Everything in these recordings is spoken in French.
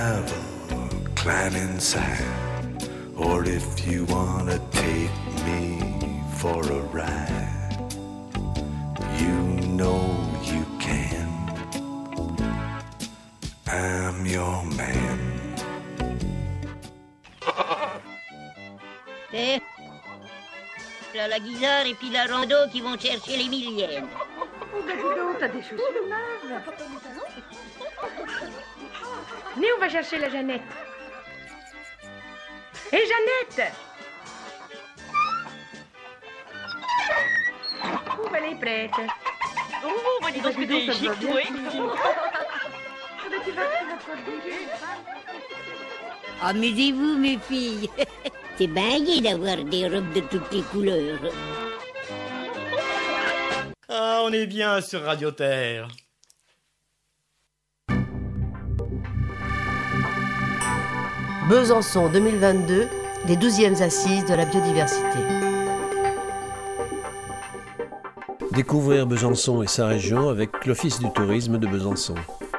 Have a climb inside, or if you wanna take me for a ride, you know you can. I'm your man. C'est la guisarde et puis la rando qui vont chercher les millièmes. Oh, ben dis donc, t'as des chaussures neuves. Venez, on va chercher la Jeannette. Hé, Jeannette! Oh, ben elle est prête. Oh, bah dis donc que t'es chic, oui. Amusez-vous, mes filles. C'est bien gai d'avoir des robes de toutes les couleurs. Ah, on est bien sur Radio Terre. Besançon 2022, les 12e assises de la biodiversité. Découvrir Besançon et sa région avec l'Office du tourisme de Besançon.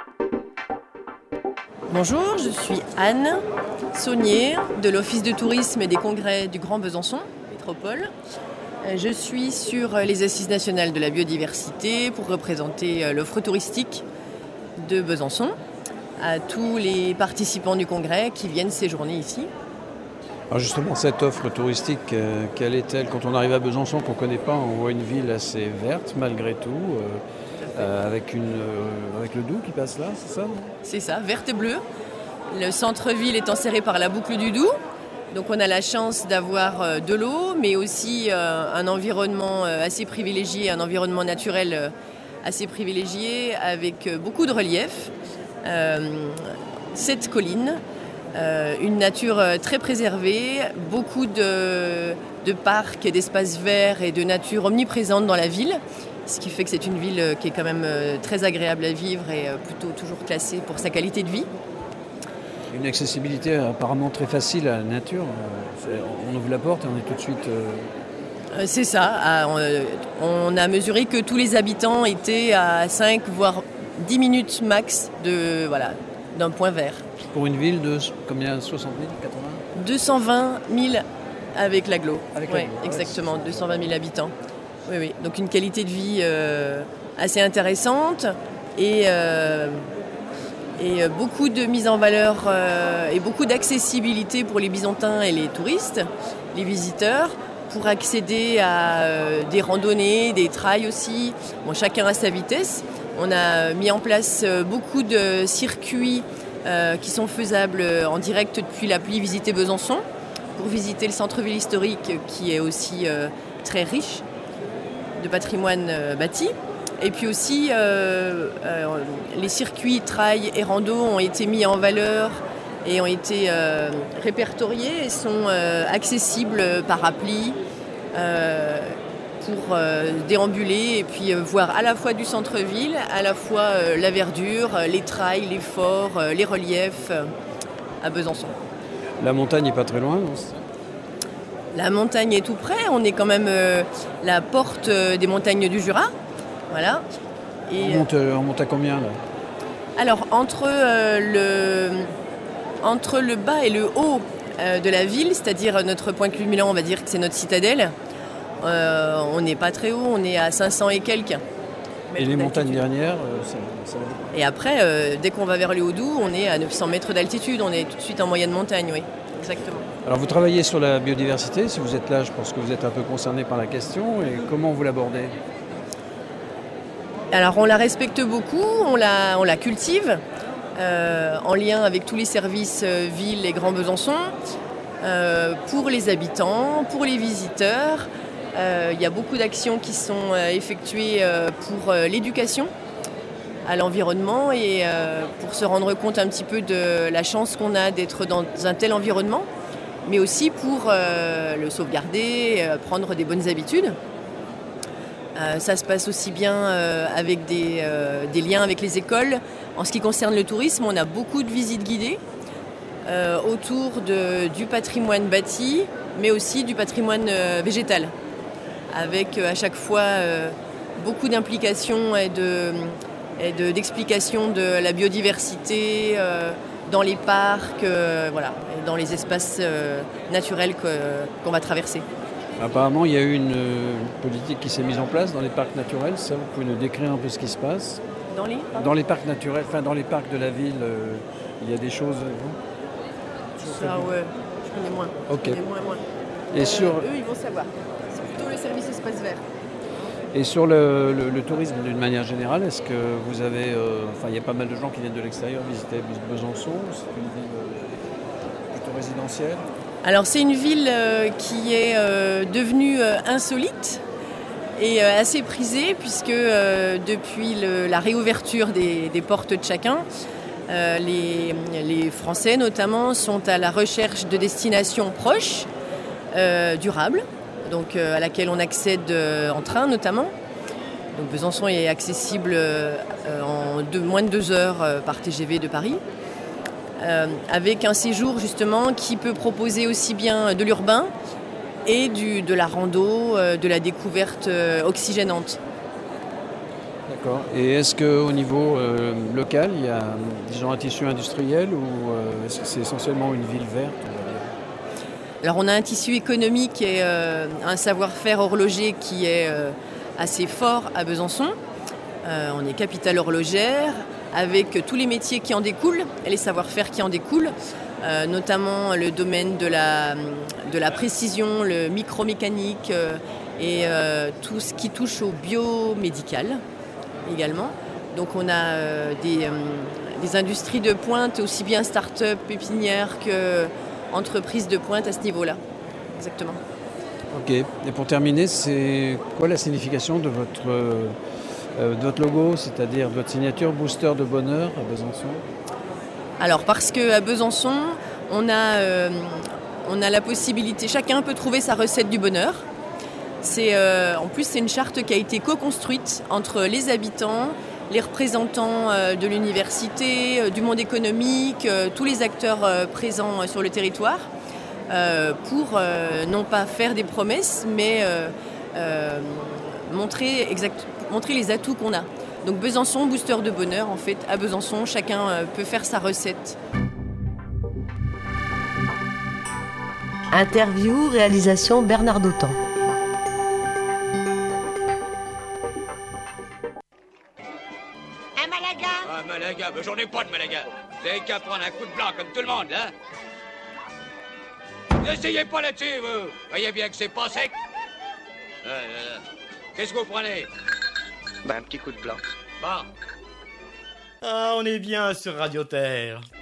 Bonjour, je suis Anne Saunier de l'Office de tourisme et des congrès du Grand Besançon, métropole. Je suis sur les assises nationales de la biodiversité pour représenter l'offre touristique de Besançon à tous les participants du congrès qui viennent séjourner ici. Alors justement, cette offre touristique, quelle est-elle? Quand on arrive à Besançon, qu'on ne connaît pas, on voit une ville assez verte malgré tout, avec le Doubs qui passe là, c'est ça? C'est ça, verte et bleue. Le centre-ville est enserré par la boucle du Doubs. Donc on a la chance d'avoir de l'eau, mais aussi un environnement assez privilégié, un environnement naturel assez privilégié, avec beaucoup de relief. 7 collines, une nature très préservée, beaucoup de parcs et d'espaces verts et de nature omniprésente dans la ville, ce qui fait que c'est une ville qui est quand même très agréable à vivre et plutôt toujours classée pour sa qualité de vie. Une accessibilité apparemment très facile à la nature. On ouvre la porte et on est tout de suite... C'est ça. On a mesuré que tous les habitants étaient à 5 voire 10 minutes max d'un point vert. Pour une ville de combien? 60 000, 80 220 000 avec l'agglo. Avec ouais, l'agglo, exactement, 220 000 habitants. Oui, oui. Donc une qualité de vie assez intéressante et beaucoup de mise en valeur et beaucoup d'accessibilité pour les Bisontins et les touristes, les visiteurs, pour accéder à des randonnées, des trails aussi. Bon, chacun à sa vitesse. On a mis en place beaucoup de circuits qui sont faisables en direct depuis l'appli Visiter Besançon pour visiter le centre-ville historique qui est aussi très riche de patrimoine bâti. Et puis aussi, les circuits trail et rando ont été mis en valeur et ont été répertoriés et sont accessibles par appli pour déambuler et puis voir à la fois du centre-ville, à la fois la verdure, les trails, les forts, les reliefs à Besançon. La montagne n'est pas très loin, non? La montagne est tout près, on est quand même la porte des montagnes du Jura. Voilà. Et on monte à combien là? Alors entre le bas et le haut de la ville, c'est-à-dire notre point culminant, on va dire que c'est notre citadelle, on n'est pas très haut, on est à 500 et quelques. Et les montagnes dernières, ça va. Et après, dès qu'on va vers le Haut-Doubs, on est à 900 mètres d'altitude, on est tout de suite en moyenne montagne, oui, exactement. Alors vous travaillez sur la biodiversité, si vous êtes là, je pense que vous êtes un peu concerné par la question, et comment vous l'abordez? Alors on la respecte beaucoup, on la cultive en lien avec tous les services ville et Grand Besançon, pour les habitants, pour les visiteurs. Il y a beaucoup d'actions qui sont effectuées pour l'éducation à l'environnement et pour se rendre compte un petit peu de la chance qu'on a d'être dans un tel environnement, mais aussi pour le sauvegarder, prendre des bonnes habitudes. Ça se passe aussi bien avec des liens avec les écoles. En ce qui concerne le tourisme, on a beaucoup de visites guidées autour du patrimoine bâti, mais aussi du patrimoine végétal, avec à chaque fois beaucoup d'implications et d'explications de la biodiversité, dans les parcs, voilà, et dans les espaces naturels qu'on va traverser. Apparemment, il y a eu une politique qui s'est mise en place dans les parcs naturels. Ça, vous pouvez nous décrire un peu ce qui se passe? Dans les parcs naturels, enfin dans les parcs de la ville, il y a des choses. Ça, ouais, je connais moins. Ok. Je connais moins. Et eux, ils vont savoir. C'est plutôt le service espace vert. Et sur le tourisme d'une manière générale, est-ce que vous avez... il y a pas mal de gens qui viennent de l'extérieur visiter Besançon. C'est une ville plutôt résidentielle. Alors c'est une ville qui est devenue insolite et assez prisée puisque depuis la réouverture des portes de chacun, les Français notamment sont à la recherche de destinations proches, durables, donc à laquelle on accède en train notamment. Donc Besançon est accessible en moins de 2 heures par TGV de Paris. Avec un séjour justement qui peut proposer aussi bien de l'urbain et de la rando, de la découverte oxygénante. D'accord. Et est-ce qu'au niveau local, il y a disons, un tissu industriel ou est-ce que c'est essentiellement une ville verte, on va dire? Alors on a un tissu économique et un savoir-faire horloger qui est assez fort à Besançon. On est capitale horlogère, avec tous les métiers qui en découlent et les savoir-faire qui en découlent, notamment le domaine de la précision, le micromécanique et tout ce qui touche au biomédical également. Donc on a des industries de pointe, aussi bien start-up, pépinières qu'entreprises de pointe à ce niveau-là. Exactement. Ok. Et pour terminer, c'est quoi la signification de votre logo, c'est-à-dire votre signature Booster de bonheur à Besançon? Alors parce qu'à Besançon, on a la possibilité, chacun peut trouver sa recette du bonheur. En plus, c'est une charte qui a été co-construite entre les habitants, les représentants de l'université, du monde économique, tous les acteurs présents sur le territoire, pour non pas faire des promesses, mais montrer les atouts qu'on a. Donc Besançon, booster de bonheur, en fait, à Besançon, chacun peut faire sa recette. Interview, réalisation Bernard Dautan. Un Malaga? Ah, Malaga, mais j'en ai pas de Malaga. Vous avez qu'à prendre un coup de blanc comme tout le monde, hein? N'essayez pas là-dessus, vous. Voyez bien que c'est pas sec. Qu'est-ce que vous prenez? Un petit coup de blanc. Bon. Ah, on est bien sur Radio Terre.